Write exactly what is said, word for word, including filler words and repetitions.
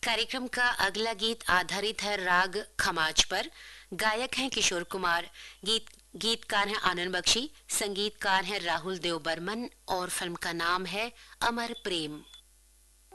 कार्यक्रम का अगला गीत आधारित है राग खमाज पर। गायक हैं किशोर कुमार, गीत गीतकार हैं आनंद बख्शी, संगीतकार हैं राहुल देव बर्मन और फिल्म का नाम है अमर प्रेम।